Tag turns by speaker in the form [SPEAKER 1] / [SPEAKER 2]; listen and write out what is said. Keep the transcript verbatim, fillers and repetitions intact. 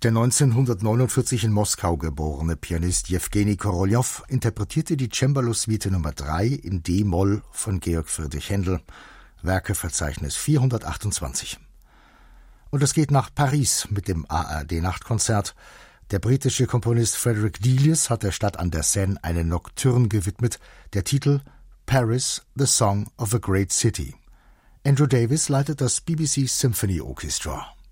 [SPEAKER 1] Der neunzehnhundertneunundvierzig in Moskau geborene Pianist Jewgeni Koroljow interpretierte die Cembalo-Suite Nummer drei in D-Moll von Georg Friedrich Händel, Werkeverzeichnis vierhundertachtundzwanzig. Und es geht nach Paris mit dem A R D-Nachtkonzert. Der britische Komponist Frederick Delius hat der Stadt an der Seine eine Nocturne gewidmet, der Titel Paris, the Song of a Great City. Andrew Davis leitet das B B C Symphony Orchestra.